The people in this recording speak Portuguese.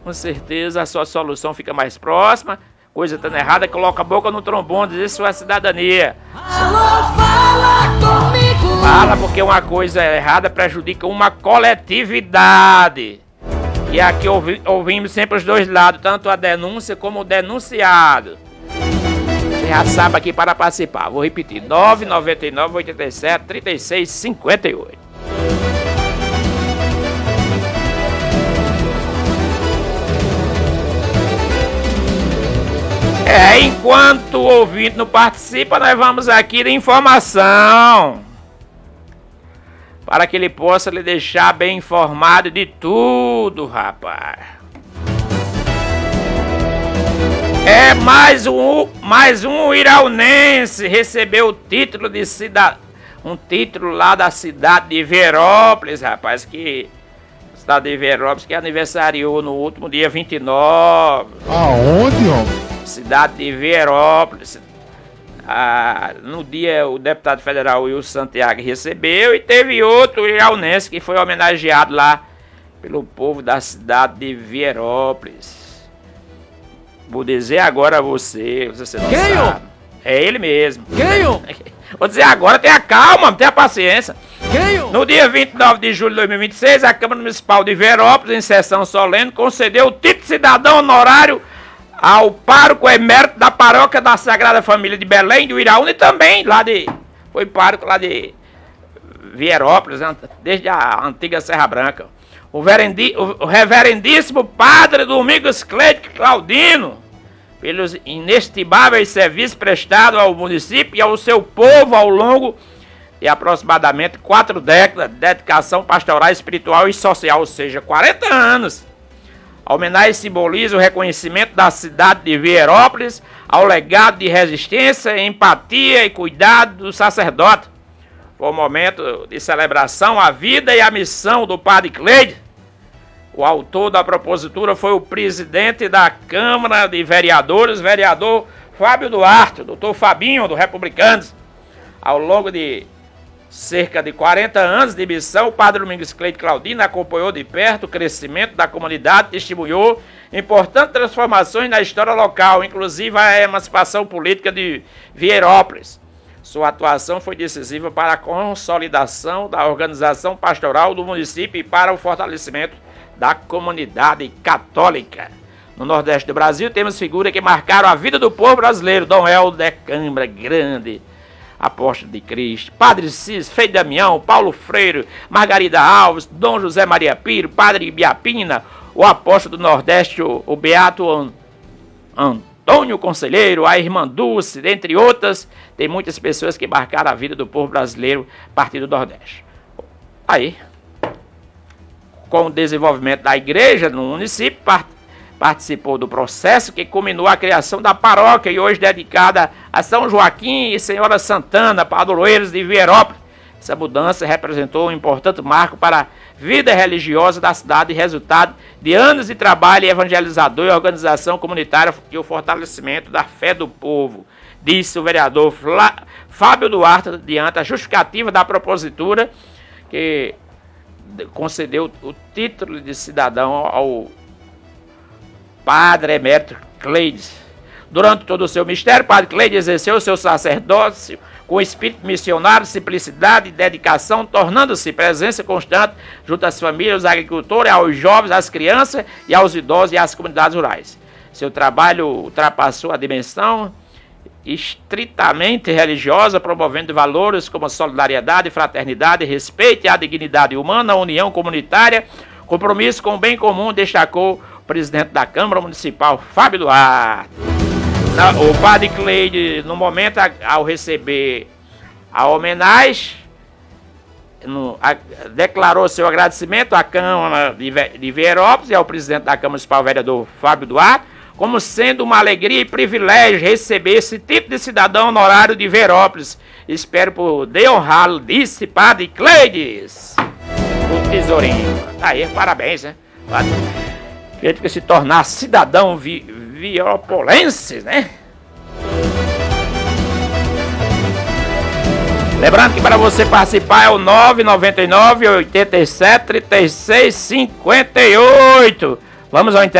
Com certeza a sua solução fica mais próxima. Coisa estando errada, coloca a boca no trombone, dizer sua cidadania. Alô, fala comigo. Fala, porque uma coisa errada prejudica uma coletividade. E aqui ouvimos sempre os dois lados, tanto a denúncia como o denunciado. Você já sabe aqui para participar. Vou repetir: 999 87 36 58. Enquanto o ouvinte não participa, nós vamos aqui de informação, para que ele possa lhe deixar bem informado de tudo, rapaz. Mais um iraunense recebeu o título de um título lá da cidade de Verópolis, rapaz, cidade de Verópolis, que aniversariou no último dia 29. Aonde, homem? Cidade de Verópolis. No dia o deputado federal Wilson Santiago recebeu, e teve outro iraunense que foi homenageado lá pelo povo da cidade de Verópolis. Vou dizer agora a você não sabe. É ele mesmo. Vou dizer agora, tenha calma, tenha paciência. No dia 29 de julho de 2026, a Câmara Municipal de Verópolis, em sessão solene, concedeu o título de cidadão honorário ao pároco emérito da paróquia da Sagrada Família de Belém, do Iraúna, e também foi pároco lá de Verópolis, desde a antiga Serra Branca. O reverendíssimo padre Domingos Cleide Claudino, pelos inestimáveis serviços prestados ao município e ao seu povo ao longo de aproximadamente 4 décadas de dedicação pastoral, espiritual e social, ou seja, 40 anos. A homenagem simboliza o reconhecimento da cidade de Verópolis ao legado de resistência, empatia e cuidado do sacerdote. Foi um momento de celebração à vida e à missão do padre Cleide. O autor da propositura foi o presidente da Câmara de Vereadores, vereador Fábio Duarte, doutor Fabinho, do Republicanos. Ao longo de cerca de 40 anos de missão, o padre Domingos Cleide Claudino acompanhou de perto o crescimento da comunidade, testemunhou importantes transformações na história local, inclusive a emancipação política de Verópolis. Sua atuação foi decisiva para a consolidação da organização pastoral do município e para o fortalecimento da comunidade católica. No Nordeste do Brasil temos figuras que marcaram a vida do povo brasileiro: Dom Helder Câmara Grande, Apóstolo de Cristo, Padre Cis, Frei Damião, Paulo Freire, Margarida Alves, Dom José Maria Piro, Padre Biapina, o Apóstolo do Nordeste, o Beato Antônio Conselheiro, a Irmã Dulce, dentre outras. Tem muitas pessoas que marcaram a vida do povo brasileiro a partir do Nordeste. Aí, com o desenvolvimento da igreja no município, participou do processo que culminou a criação da paróquia e hoje dedicada a São Joaquim e Senhora Santana, padroeiros de Verópolis. Essa mudança representou um importante marco para a vida religiosa da cidade e resultado de anos de trabalho evangelizador e organização comunitária e o fortalecimento da fé do povo, disse o vereador Fábio Duarte, diante a justificativa da propositura que concedeu o título de cidadão ao padre emérito Cleide. Durante todo o seu ministério, o padre Cleide exerceu o seu sacerdócio com espírito missionário, simplicidade e dedicação, tornando-se presença constante junto às famílias, aos agricultores, aos jovens, às crianças e aos idosos e às comunidades rurais. Seu trabalho ultrapassou a dimensão estritamente religiosa, promovendo valores como solidariedade, fraternidade, respeito à dignidade humana, a união comunitária, compromisso com o bem comum, destacou o presidente da Câmara Municipal, Fábio Duarte. O padre Cleide, no momento, ao receber a homenagem, declarou seu agradecimento à Câmara de Verópolis e ao presidente da Câmara Municipal, vereador Fábio Duarte, como sendo uma alegria e privilégio receber esse título de cidadão honorário de Verópolis. Espero poder honrá-lo, disse padre Cleides, o tesourinho. Aí, parabéns, né? Ele que se tornar cidadão veropolense, né? Lembrando que para você participar é o 999 87 36 58. Vamos ao